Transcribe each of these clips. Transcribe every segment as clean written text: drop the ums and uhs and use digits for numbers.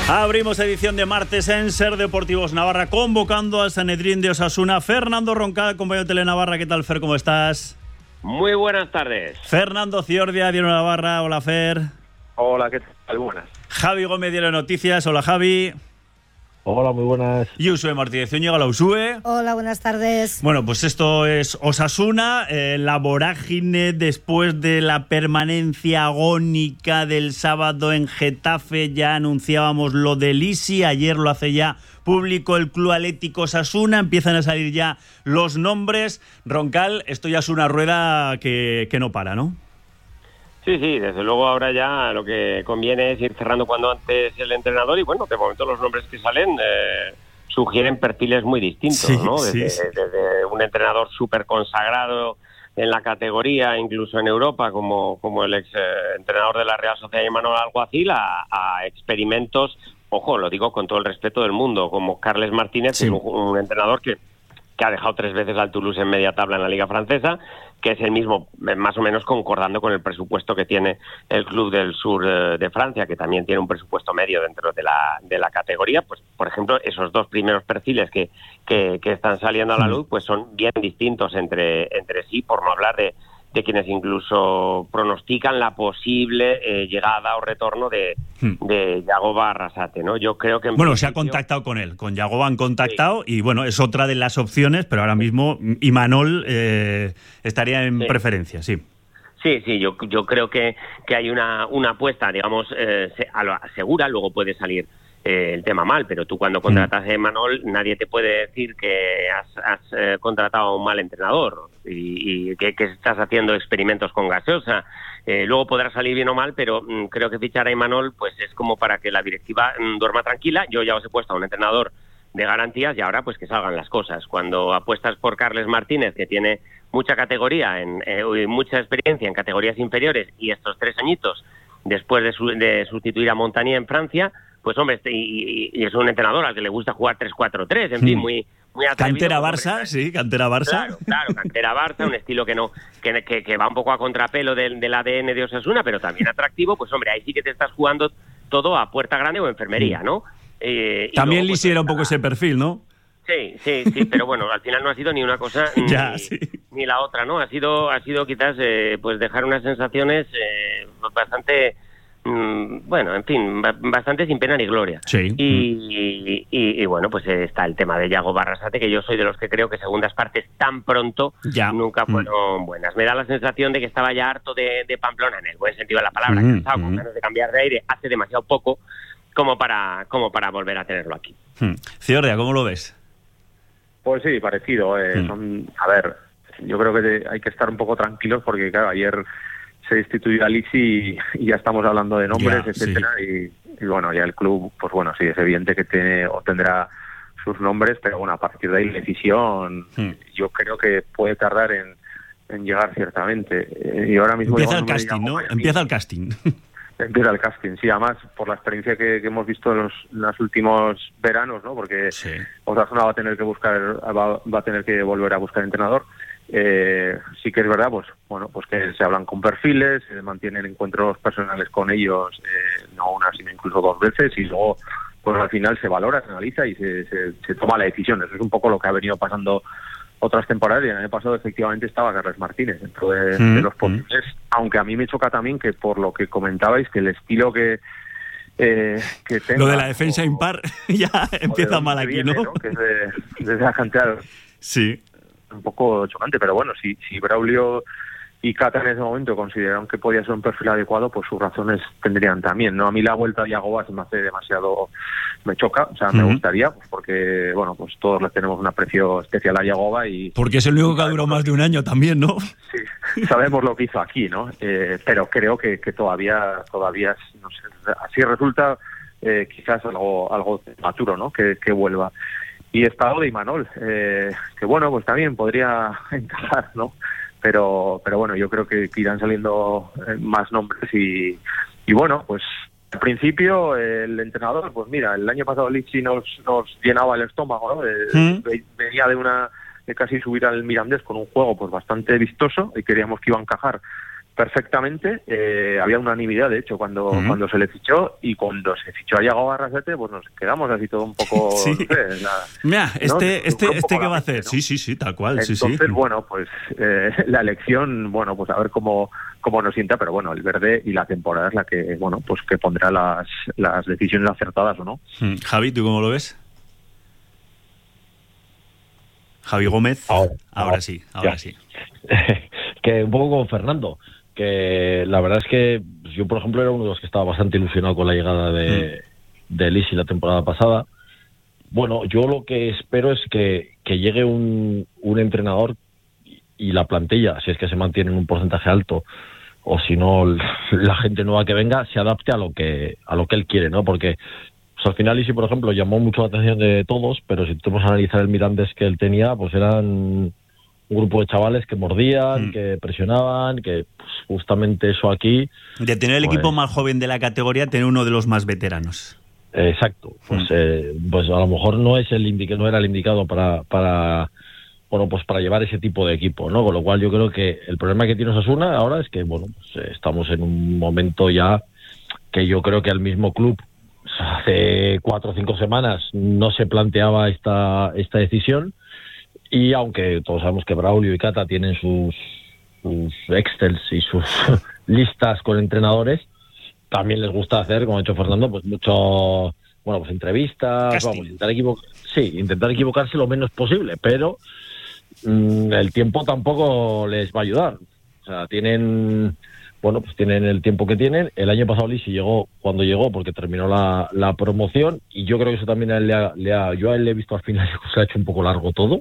Abrimos edición de martes en Ser Deportivos Navarra, convocando al Sanedrín de Osasuna. Fernando Roncal, compañero de Telenavarra. ¿Qué tal, Fer? ¿Cómo estás? Muy buenas tardes. Fernando Ciordia, Diario Navarra. Hola, Fer. Hola, ¿qué tal? Buenas. Javi Gómez, Diario Noticias. Hola, Javi. Hola, muy buenas. Y Usue Martínez Zúñiga. Hola, Usue. Hola, buenas tardes. Bueno, pues esto es Osasuna, la vorágine después de la permanencia agónica del sábado en Getafe. Ya anunciábamos lo de Lisi, ayer lo hace ya público el Club Atlético Osasuna, empiezan a salir ya los nombres. Roncal, esto ya es una rueda que no para, ¿no? Sí, desde luego ahora ya lo que conviene es ir cerrando cuando antes el entrenador y bueno, de momento los nombres que salen sugieren perfiles muy distintos, sí, ¿no? Sí. Desde un entrenador súper consagrado en la categoría, incluso en Europa, como el ex entrenador de la Real Sociedad Imanol Alguacil, a experimentos, ojo, lo digo con todo el respeto del mundo, como Carles Martínez, sí. un entrenador que ha dejado 3 veces al Toulouse en media tabla en la Liga Francesa, que es el mismo, más o menos concordando con el presupuesto que tiene el Club del Sur de Francia, que también tiene un presupuesto medio dentro de la categoría. Pues, por ejemplo, esos 2 primeros perfiles que están saliendo a la luz, pues son bien distintos entre sí, por no hablar de quienes incluso pronostican la posible llegada o retorno de Yagoba Arrasate, ¿no? Yo creo que se ha contactado con él, con Yagoba han contactado, sí. Y bueno, es otra de las opciones, pero ahora mismo Imanol estaría en preferencia, sí. Sí, yo creo que hay una apuesta, digamos, a lo segura, luego puede salir el tema mal, pero tú cuando contratas a Imanol nadie te puede decir que has contratado a un mal entrenador y que estás haciendo experimentos con gaseosa. Luego podrá salir bien o mal, pero creo que fichar a Imanol pues es como para que la directiva duerma tranquila. Yo ya os he puesto a un entrenador de garantías y ahora pues que salgan las cosas. Cuando apuestas por Carles Martínez, que tiene mucha categoría, mucha experiencia en categorías inferiores y estos 3 añitos después de sustituir a Montagnier en Francia, pues hombre, y es un entrenador al que le gusta jugar 3-4-3, en fin, muy atrevido. Cantera Barça, sí, cantera Barça. Claro, cantera Barça, un estilo que va un poco a contrapelo del ADN de Osasuna, pero también atractivo. Pues hombre, ahí sí que te estás jugando todo a puerta grande o enfermería, ¿no? También Lisi era un poco ese perfil, ¿no? Sí, pero bueno, al final no ha sido ni una cosa ni la otra, ¿no? Ha sido quizás pues dejar unas sensaciones bastante... bueno, en fin, bastante sin pena ni gloria. Sí. Y bueno, pues está el tema de Yagoba Arrasate, que yo soy de los que creo que segundas partes tan pronto nunca fueron buenas. Me da la sensación de que estaba ya harto de Pamplona, en el buen sentido de la palabra, cansado, con ganas de cambiar de aire, hace demasiado poco como para volver a tenerlo aquí. Ciordia, ¿cómo lo ves? Pues sí, parecido. A ver, yo creo que hay que estar un poco tranquilos porque, claro, ayer se destituyó a Lisi y ya estamos hablando de nombres, etcétera, sí. Y bueno, ya el club, pues bueno, sí, es evidente que tiene o tendrá sus nombres, pero bueno, a partir de ahí la decisión yo creo que puede tardar en llegar ciertamente. Y ahora mismo empieza el casting, ¿no? Empieza el casting. Empieza el casting, sí, además por la experiencia que hemos visto en los últimos veranos, ¿no? Porque Osasuna va a tener que volver a buscar entrenador. Sí que es verdad, pues bueno, pues que se hablan con perfiles, se mantienen encuentros personales con ellos, no una sino incluso 2 veces, y luego pues al final se valora, se analiza y se toma la decisión. Eso es un poco lo que ha venido pasando otras temporadas, y el año pasado efectivamente estaba Carles Martínez dentro de los posibles, aunque a mí me choca también que por lo que comentabais, que el estilo que tenga, lo de la defensa impar ya empieza mal aquí, viene, ¿no? Que es desde la cantidad. Sí. Un poco chocante, pero bueno, si Braulio y Cata en ese momento consideraron que podía ser un perfil adecuado, pues sus razones tendrían también, ¿no? A mí la vuelta de Yagoba se me hace demasiado... me choca, o sea, me gustaría, pues porque, bueno, pues todos le tenemos un aprecio especial a Yagoba y... Porque es el único que ha durado más de un año también, ¿no? Sí, sabemos lo que hizo aquí, ¿no? Pero creo que todavía, no sé, así resulta quizás algo maturo, ¿no? Que vuelva. Y estado de Imanol, que bueno, pues también podría encajar, ¿no? Pero bueno, yo creo que irán saliendo más nombres y bueno, pues al principio el entrenador, pues mira, el año pasado Lisi nos llenaba el estómago, ¿no? Venía de casi subir al Mirandés con un juego pues bastante vistoso y queríamos que iba a encajar perfectamente. Había unanimidad, de hecho, cuando se le fichó, y cuando se fichó a Yago Barrasate, pues nos quedamos así todo un poco... Sí. No sé, Mira, ¿no? ¿qué va a hacer? ¿no? Sí, tal cual. Entonces, sí. bueno, pues la elección, bueno, pues a ver cómo nos sienta, pero bueno, el verde y la temporada es la que, bueno, pues que pondrá las decisiones acertadas o no. Javi, ¿tú cómo lo ves? Javi Gómez. Ahora sí. Que un poco como Fernando, que la verdad es que yo, por ejemplo, era uno de los que estaba bastante ilusionado con la llegada de Lisi la temporada pasada. Bueno, yo lo que espero es que llegue un entrenador y la plantilla, si es que se mantiene en un porcentaje alto, o si no, la gente nueva que venga se adapte a lo que él quiere, ¿no? Porque pues, al final Lisi, por ejemplo, llamó mucho la atención de todos, pero si tenemos a analizar el Mirandés que él tenía, pues eran un grupo de chavales que mordían, que presionaban, que pues, justamente eso aquí... De tener el equipo más joven de la categoría, tener uno de los más veteranos. Exacto. Pues a lo mejor no era el indicado para llevar ese tipo de equipo, ¿no? Con lo cual yo creo que el problema que tiene Osasuna ahora es que, bueno, pues, estamos en un momento ya que yo creo que al mismo club hace 4 o 5 semanas no se planteaba esta decisión, y aunque todos sabemos que Braulio y Cata tienen sus excels y sus listas con entrenadores, también les gusta hacer, como ha hecho Fernando, pues mucho, bueno, pues entrevistas, intentar equivocarse lo menos posible, pero el tiempo tampoco les va a ayudar. O sea, tienen el tiempo que tienen. El año pasado Lisi llegó cuando llegó porque terminó la promoción, y yo creo que eso también yo a él le he visto al final que se ha hecho un poco largo todo.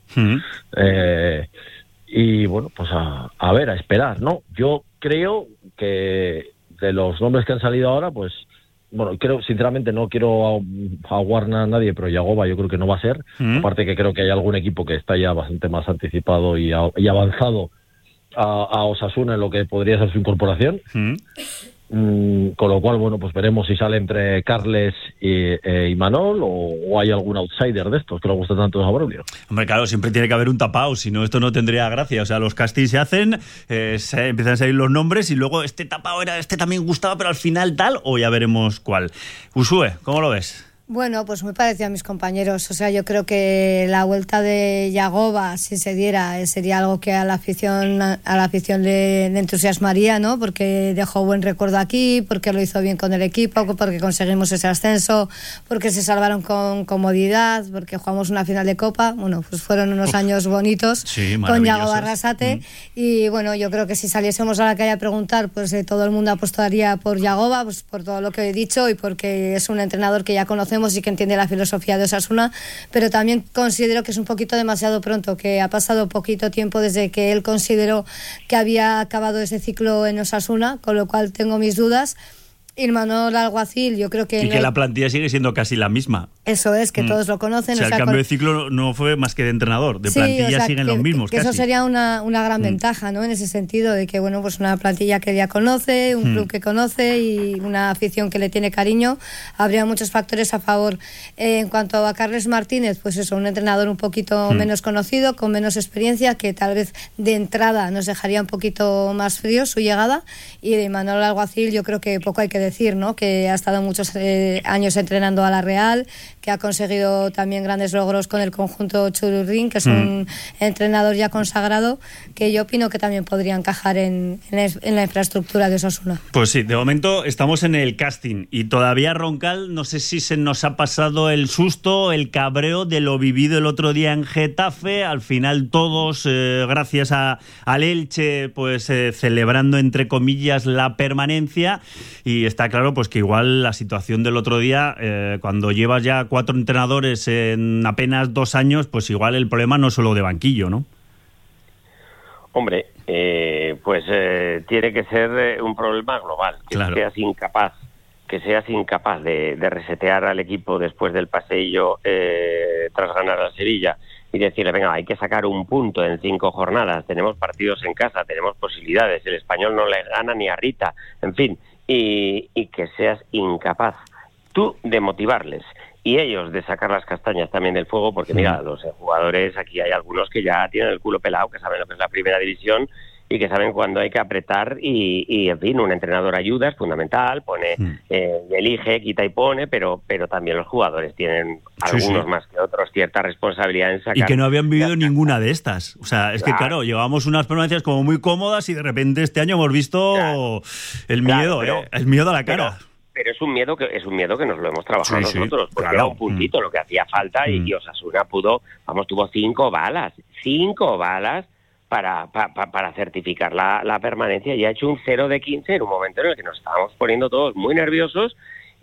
Y bueno, pues a ver, a esperar, ¿no? Yo creo que de los nombres que han salido ahora, pues bueno, sinceramente no quiero aguar a nadie, pero Yagoba yo creo que no va a ser. Aparte que creo que hay algún equipo que está ya bastante más anticipado y avanzado a Osasuna en lo que podría ser su incorporación. Con lo cual, bueno, pues veremos si sale entre Carles y Manol, o hay algún outsider de estos que le gusta tanto a Braulio. Hombre, claro, siempre tiene que haber un tapao, si no esto no tendría gracia. O sea, los castings se hacen, se empiezan a salir los nombres y luego este tapao también gustaba, pero al final tal, o ya veremos cuál. Usue, ¿cómo lo ves? Bueno, pues muy parecido a mis compañeros. O sea, yo creo que la vuelta de Yagoba, si se diera, sería algo que a la afición le entusiasmaría, ¿no? Porque dejó buen recuerdo aquí, porque lo hizo bien con el equipo, porque conseguimos ese ascenso, porque se salvaron con comodidad, porque jugamos una final de Copa. Bueno, pues fueron unos años bonitos con Yago Barrasate. Y bueno, yo creo que si saliésemos a la calle a preguntar, pues todo el mundo apostaría por Yagoba, pues por todo lo que he dicho y porque es un entrenador que ya conocemos y que entiende la filosofía de Osasuna, pero también considero que es un poquito demasiado pronto, que ha pasado poquito tiempo desde que él consideró que había acabado ese ciclo en Osasuna, con lo cual tengo mis dudas. Y Manol Alguacil, yo creo que... Y que la plantilla sigue siendo casi la misma. Eso es, que todos lo conocen. O sea, el cambio de ciclo no fue más que de entrenador, de plantilla siguen los mismos. Que eso sería una gran ventaja, ¿no? En ese sentido, de que, bueno, pues una plantilla que ya conoce, un club que conoce y una afición que le tiene cariño, habría muchos factores a favor. En cuanto a Carles Martínez, pues eso, un entrenador un poquito menos conocido, con menos experiencia, que tal vez de entrada nos dejaría un poquito más frío su llegada. Y de Manol Alguacil, yo creo que poco hay que decir, ¿no? Que ha estado muchos años entrenando a la Real, que ha conseguido también grandes logros con el conjunto Chururrín, que es un entrenador ya consagrado, que yo opino que también podría encajar en la infraestructura de Osasuna. Pues sí, de momento estamos en el casting y todavía Roncal, no sé si se nos ha pasado el susto, el cabreo de lo vivido el otro día en Getafe. Al final todos, gracias al Elche, pues celebrando entre comillas la permanencia, y está claro pues que igual la situación del otro día, cuando llevas ya 4 entrenadores en apenas 2 años, pues igual el problema no es solo de banquillo, ¿no? Hombre, tiene que ser un problema global, que seas incapaz de resetear al equipo después del paseillo tras ganar a Sevilla y decirle, venga, hay que sacar un punto en 5 jornadas, tenemos partidos en casa, tenemos posibilidades, el Español no le gana ni a Rita, en fin, y que seas incapaz tú de motivarles y ellos de sacar las castañas también del fuego, porque mira, los jugadores, aquí hay algunos que ya tienen el culo pelado, que saben lo que es la primera división y que saben cuándo hay que apretar y en fin, un entrenador ayuda, es fundamental, pone, elige, quita y pone, pero también los jugadores tienen, algunos más que otros, cierta responsabilidad en sacar. Y que no habían vivido ninguna de estas. O sea, es que claro, llevábamos unas permanencias como muy cómodas y de repente este año hemos visto el miedo, el miedo a la cara. Pero es un miedo que nos lo hemos trabajado nosotros, porque era un puntito lo que hacía falta y Osasuna tuvo 5 balas para certificar la permanencia, y ha hecho un 0 de 15 en un momento en el que nos estábamos poniendo todos muy nerviosos,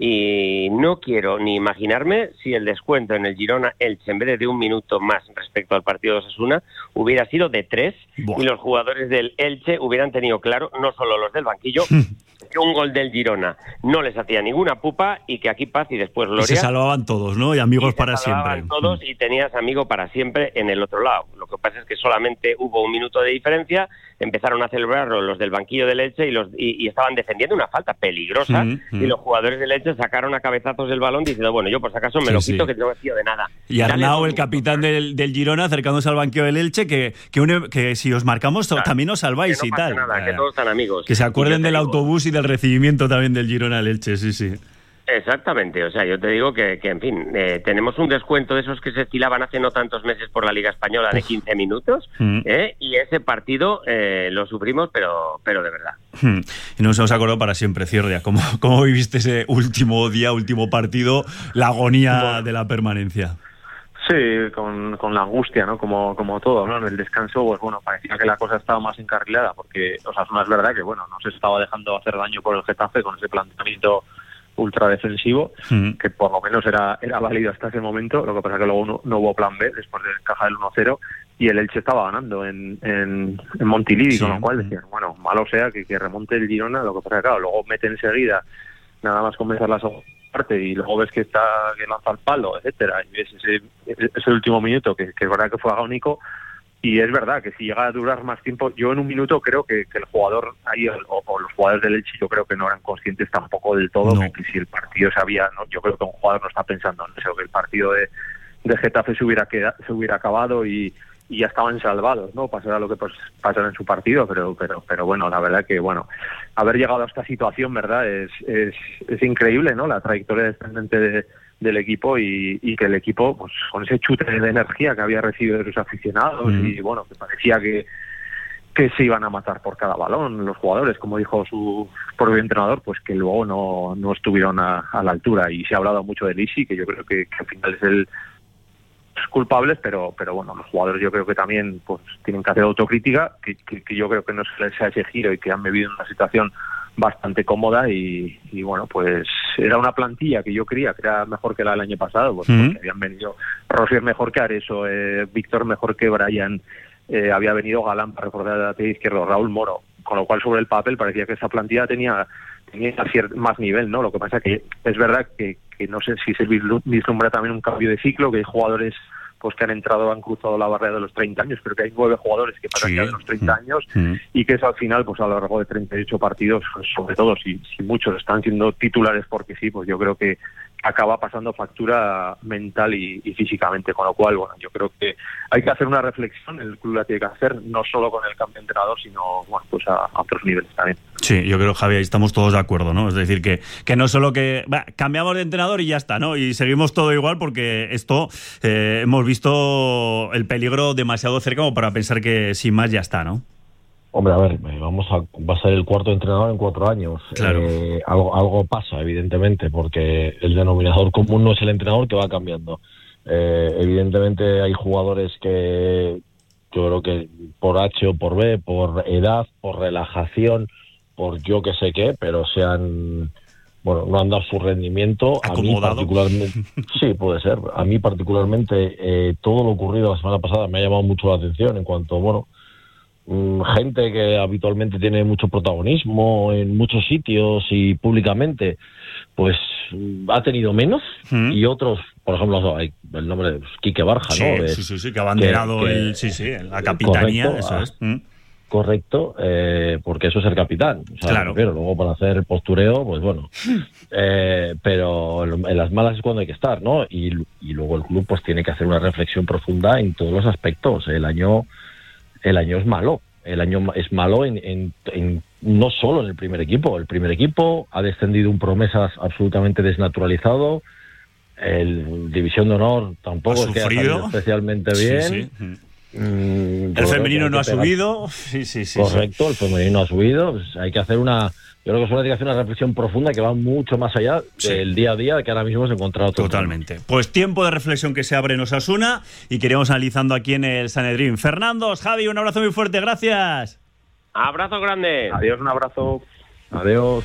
y no quiero ni imaginarme si el descuento en el Girona-Elche, en vez de un minuto más respecto al partido de Osasuna, hubiera sido de 3, y los jugadores del Elche hubieran tenido claro, no solo los del banquillo, que un gol del Girona no les hacía ninguna pupa, y que aquí paz y después gloria. Y se salvaban todos, ¿no? Y amigos para siempre. Se salvaban todos y tenías amigo para siempre en el otro lado. Lo que pasa es que solamente hubo un minuto de diferencia, empezaron a celebrarlo los del banquillo del Elche y estaban defendiendo una falta peligrosa, y los jugadores del Elche sacaron a cabezazos el balón diciendo, bueno, yo por si acaso me lo quito, que no me fío de nada. Y Arnau, el capitán del Girona, acercándose al banquillo del Elche, que si os marcamos también os salváis, que no pasa y tal. Nada, que todos están amigos. Que se acuerden del autobús y del recibimiento también del Girona al Elche, sí. Exactamente, o sea, yo te digo que en fin, tenemos un descuento de esos que se estilaban hace no tantos meses por la Liga Española de 15 minutos, y ese partido lo sufrimos, pero de verdad. Y no se os acordó para siempre, Ciordia. ¿Cómo viviste ese último partido, la agonía de la permanencia? Sí, con la angustia, ¿no? Como todo, ¿no? En el descanso, pues bueno, parecía que la cosa estaba más encarrilada, porque Osasuna es verdad que, bueno, no se estaba dejando hacer daño por el Getafe con ese planteamiento ultra defensivo, que por lo menos era válido hasta ese momento. Lo que pasa es que luego no hubo plan B después de encajar el 1-0, y el Elche estaba ganando en Montilivi, con lo cual decían, bueno, malo sea que remonte el Girona. Lo que pasa es que, claro, luego mete enseguida, nada más comenzar la segunda parte, y luego ves que lanza el palo, etcétera, y ves ese último minuto que es verdad que fue agónico. Y es verdad que si llega a durar más tiempo, yo en un minuto creo que el jugador ahí, o los jugadores del Elche, yo creo que no eran conscientes tampoco del todo, que si el partido yo creo que un jugador no está pensando en eso, que el partido de Getafe se hubiera acabado y ya estaban salvados, ¿no? Pasará lo que pasará en su partido, pero bueno, la verdad que, bueno, haber llegado a esta situación, ¿verdad? Es increíble, ¿no? La trayectoria descendente del equipo, y que el equipo, pues con ese chute de energía que había recibido de sus aficionados, y bueno, que parecía que se iban a matar por cada balón los jugadores, como dijo su propio entrenador, pues que luego no estuvieron a la altura. Y se ha hablado mucho de Lisi, que yo creo que al final es el culpables, pero bueno, los jugadores yo creo que también pues tienen que hacer autocrítica, que yo creo que no se les ha ese giro y que han vivido una situación bastante cómoda, y bueno, pues era una plantilla que yo creía que era mejor que la del año pasado, pues, porque habían venido Rosier mejor que Areso, Víctor mejor que Brian, había venido Galán para reforzar el lateral izquierdo, Raúl Moro, con lo cual sobre el papel parecía que esa plantilla tenía más nivel, ¿no? Lo que pasa que es verdad que no sé si se vislumbra también un cambio de ciclo, que hay jugadores pues que han entrado, han cruzado la barrera de los 30 años, pero que hay 9 jugadores que pasan ya de los 30 años, y que eso al final, pues a lo largo de 38 partidos, pues, sobre todo si muchos están siendo titulares porque sí, pues yo creo que acaba pasando factura mental y físicamente, con lo cual, bueno, yo creo que hay que hacer una reflexión, el club la tiene que hacer, no solo con el cambio de entrenador, sino, bueno, pues a otros niveles también. Sí, yo creo, Javi, ahí estamos todos de acuerdo, ¿no? Es decir, que no solo cambiamos de entrenador y ya está, ¿no? Y seguimos todo igual, porque esto hemos visto el peligro demasiado cerca como para pensar que sin más ya está, ¿no? Hombre, a ver, va a ser el cuarto entrenador en 4 años. Claro. Algo pasa, evidentemente, porque el denominador común no es el entrenador, que va cambiando. Evidentemente hay jugadores que yo creo que por H o por B, por edad, por relajación, por yo que sé qué, pero no han dado su rendimiento. ¿Acomodado? A mí particularmente, sí, puede ser. A mí particularmente todo lo ocurrido la semana pasada me ha llamado mucho la atención en cuanto, gente que habitualmente tiene mucho protagonismo en muchos sitios y públicamente, pues ha tenido menos, y otros, por ejemplo, hay el nombre de Quique Barja, sí, ¿no? Sí, que ha abanderado la capitanía, correcto, eso es. Correcto, porque eso es el capitán. O sea, claro. Pero luego para hacer postureo, pues bueno. Pero en las malas es cuando hay que estar, ¿no? Y luego el club pues tiene que hacer una reflexión profunda en todos los aspectos. El año es malo. el año es malo no solo en el primer equipo. El primer equipo ha descendido un promesas absolutamente desnaturalizado. El División de Honor tampoco es que ha salido especialmente bien. Sí. El femenino no ha subido. Sí. Correcto, el femenino ha subido. Pues hay que hacer yo creo que hay que hacer una reflexión profunda que va mucho más allá del día a día que ahora mismo hemos encontrado. Totalmente. Pues tiempo de reflexión que se abre en Osasuna y que iremos analizando aquí en el Sanedrín. Fernando, Javi, un abrazo muy fuerte, gracias. Abrazo grande. Adiós, un abrazo. Adiós.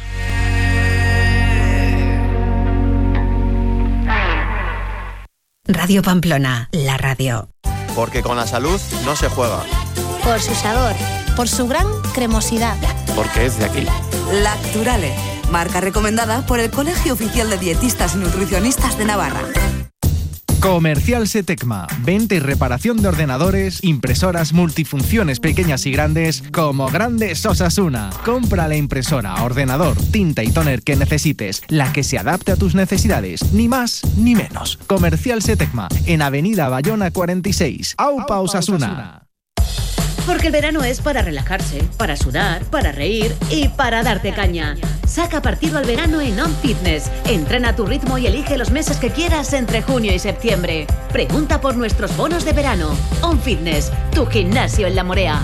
Radio Pamplona, la radio. Porque con la salud no se juega. Por su sabor, por su gran cremosidad. Porque es de aquí. Lacturale, marca recomendada por el Colegio Oficial de Dietistas y Nutricionistas de Navarra. Comercial Setecma, venta y reparación de ordenadores, impresoras multifunciones pequeñas y grandes, como Grandes Osasuna. Compra la impresora, ordenador, tinta y tóner que necesites, la que se adapte a tus necesidades, ni más ni menos. Comercial Setecma, en Avenida Bayona 46, Aupa Osasuna. Porque el verano es para relajarse, para sudar, para reír y para darte caña. Saca partido al verano en On Fitness. Entrena a tu ritmo y elige los meses que quieras entre junio y septiembre. Pregunta por nuestros bonos de verano. On Fitness, tu gimnasio en La Morea.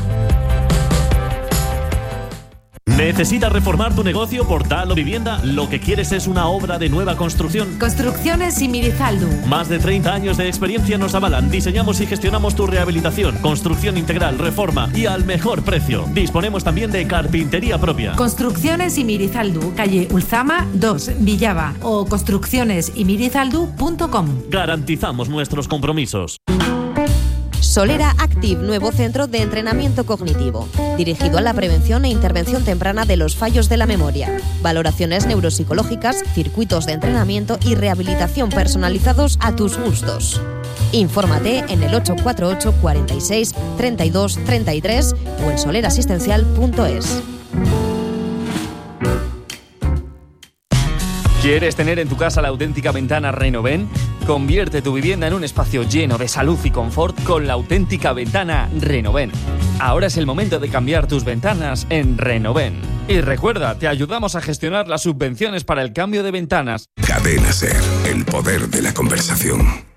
¿Necesitas reformar tu negocio, portal o vivienda? Lo que quieres es una obra de nueva construcción. Construcciones Imirizaldu. Más de 30 años de experiencia nos avalan. Diseñamos y gestionamos tu rehabilitación, construcción integral, reforma y al mejor precio. Disponemos también de carpintería propia. Construcciones Imirizaldu, calle Ulzama 2, Villava, o construccionesimirizaldu.com. Garantizamos nuestros compromisos. Solera Active, nuevo centro de entrenamiento cognitivo, dirigido a la prevención e intervención temprana de los fallos de la memoria, valoraciones neuropsicológicas, circuitos de entrenamiento y rehabilitación personalizados a tus gustos. Infórmate en el 848 46 32 33 o en solerasistencial.es. ¿Quieres tener en tu casa la auténtica ventana Renoven? Convierte tu vivienda en un espacio lleno de salud y confort con la auténtica ventana Renoven. Ahora es el momento de cambiar tus ventanas en Renoven. Y recuerda, te ayudamos a gestionar las subvenciones para el cambio de ventanas. Cadena SER, el poder de la conversación.